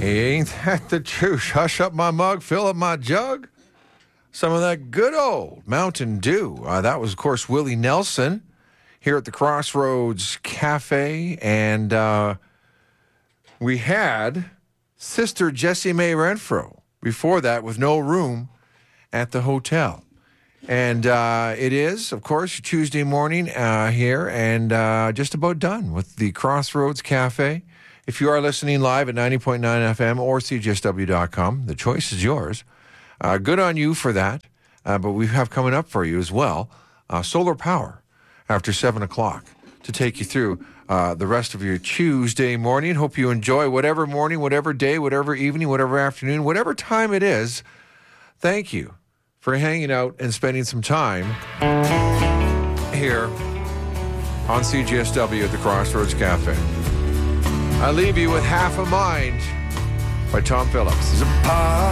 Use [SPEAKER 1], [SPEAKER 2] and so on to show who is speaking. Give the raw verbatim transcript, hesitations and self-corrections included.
[SPEAKER 1] Ain't that the truth? Hush up my mug, fill up my jug. Some of that good old Mountain Dew. Uh, that was, of course, Willie Nelson here at the Crossroads Cafe. And uh, we had Sister Jessie Mae Renfro before that with No Room at the hotel. And uh, it is, of course, Tuesday morning uh, here and uh, just about done with the Crossroads Cafe. If you are listening live at ninety point nine F M or C J S W dot com, the choice is yours. Uh, good on you for that. Uh, but we have coming up for you as well, uh, solar power after seven o'clock to take you through uh, the rest of your Tuesday morning. Hope you enjoy whatever morning, whatever day, whatever evening, whatever afternoon, whatever time it is. Thank you for hanging out and spending some time here on C J S W at the Crossroads Cafe. I leave you with Half a Mind by Tom Phillips.